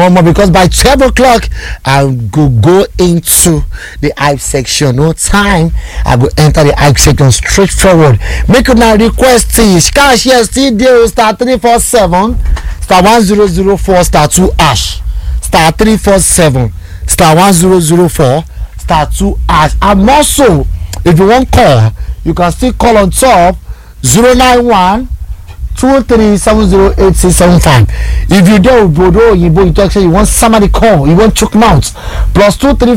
Because by 12 o'clock I go into the hype section. No time, I go enter the hype section straightforward. Make una request cash here still there star 347 star 1004 star 2 hash star 347 star 1004 star 2 hash. And also if you want call, you can still call on top 091 23708675. If you don't Bodo Yibo, you talk say you want somebody call, you want choke mount plus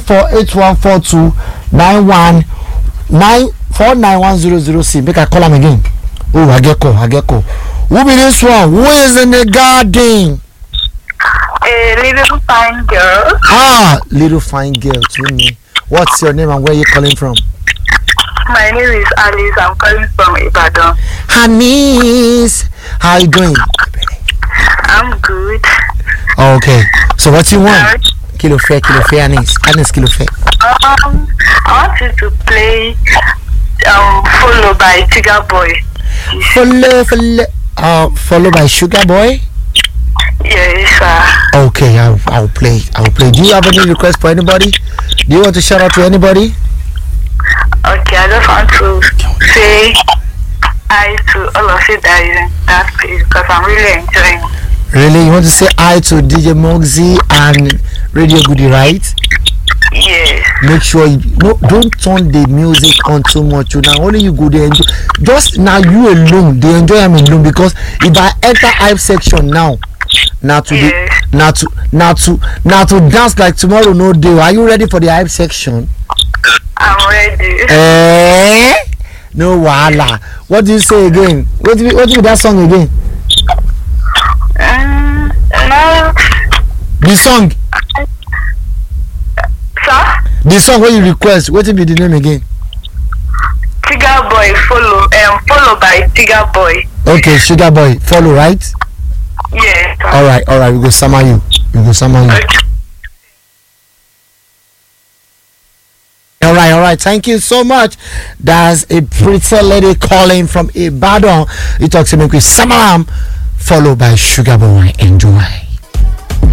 234814291949100C. Make a call him again. Oh, I get call. Who be this one? Who is in the garden? A little fine girl. Little fine girl to me. What's your name and where you calling from? My name is Alice. I'm calling from Ibadan. Hanis, how you doing? I'm good. Okay. So what you want? Kilo fair, Anis, kilo fair. I want you to play Follow by Tiger Boy. Follow by Sugar Boy? Yes, sir. Okay, I'll play. Do you have any request for anybody? Do you want to shout out to anybody? Okay, I just want to say hi to all of you that is in that place because I'm really enjoying it. Really? You want to say hi to DJ Moxie and Radio Goody, right? Yes. Make sure don't turn the music on too much. Now only you go there enjoy. Just now you alone, they enjoy them alone because if I enter hype section now to dance like tomorrow no day. Are you ready for the hype section? I'm ready. No wahala. What do you say again? What do that song again? No. The song. Sir? The song what you request. What will be the name again? Tiger Boy follow by Tiger Boy. Okay, Sugar Boy follow, right? Yes. All right. We go summer you. Okay. All right. Thank you so much. That's a pretty lady calling from Ibadan. You talk to me with Samaram, followed by Sugar Boy. Enjoy.